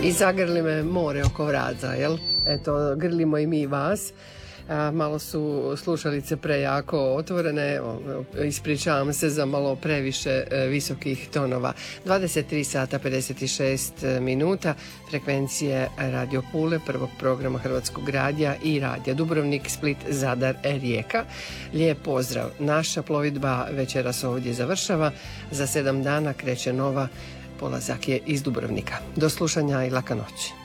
I zagrli me more oko vraza, jel? Eto, grlimo i mi vas. Malo su slušalice prejako otvorene, ispričavam se za malo previše visokih tonova. 23 sata 56 minuta, frekvencije Radio Pule, prvog programa Hrvatskog radija i radija Dubrovnik, Split, Zadar, Rijeka. Lijep pozdrav. Naša plovidba večeras ovdje završava. Za 7 dana kreće nova, polazak je iz Dubrovnika. Do slušanja i laka noć.